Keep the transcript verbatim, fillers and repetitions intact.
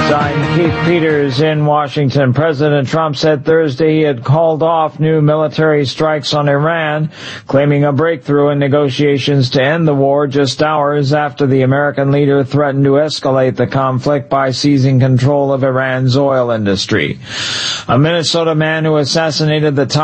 I'm Keith Peters in Washington. President Trump said Thursday he had called off new military strikes on Iran, claiming a breakthrough in negotiations to end the war just hours after the American leader threatened to escalate the conflict by seizing control of Iran's oil industry. A Minnesota man who assassinated the top